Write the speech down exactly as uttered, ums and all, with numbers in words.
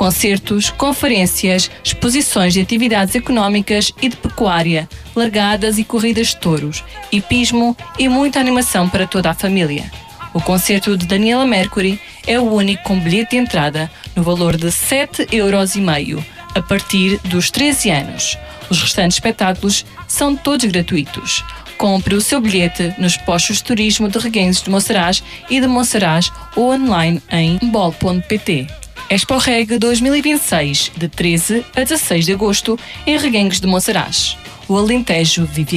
Concertos, conferências, exposições de atividades económicas e de pecuária, largadas e corridas de touros, hipismo e muita animação para toda a família. O concerto de Daniela Mercury é o único com bilhete de entrada no valor de sete euros e meio, a partir dos treze anos. Os restantes espetáculos são todos gratuitos. Compre o seu bilhete nos postos de turismo de Reguengos de Monsaraz e de Monsaraz ou online em bol ponto pt. Expo Reg dois mil e vinte e seis, de treze a dezasseis de agosto, em Reguengos de Monsaraz. O Alentejo vive